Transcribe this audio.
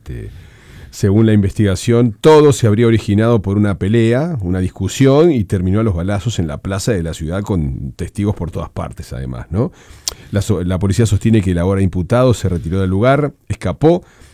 Según la investigación, todo se habría originado por una pelea, una discusión, y terminó a los balazos en la plaza de la ciudad con testigos por todas partes, además, ¿no? La policía sostiene que el ahora imputado se retiró del lugar, escapó